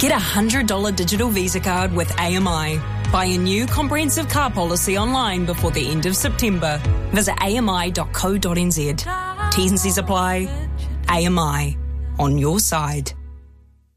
Get a $100 digital Visa card with AMI. Buy a new comprehensive car policy online before the end of September. Visit ami.co.nz. T's and C's apply. AMI. On your side.